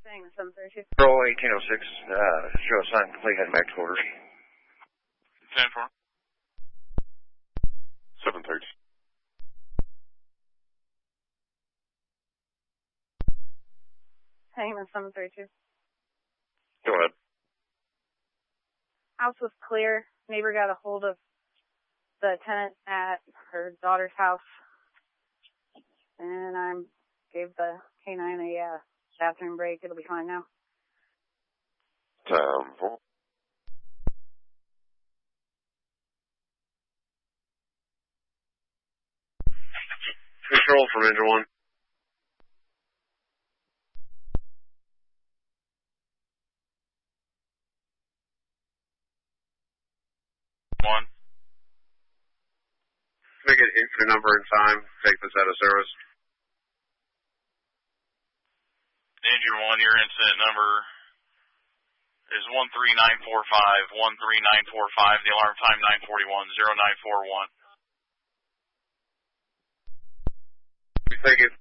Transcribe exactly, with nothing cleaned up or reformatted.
Hang on, seven thirty-two. Roll eighteen oh six, uh, show sign complete, heading back to quarters. ten four. seven thirty. Hang on, seven thirty-two. Go ahead. House was clear. Neighbor got a hold of the tenant at her daughter's house. And I gave the K nine a uh, bathroom break. It'll be fine now. Time four. Control from engine one. One. Make it infinite number and time. Take this out of service. Engine one, your incident number is one three nine four five, one three nine four five. The alarm time nine forty-one, zero nine four one. Thank you.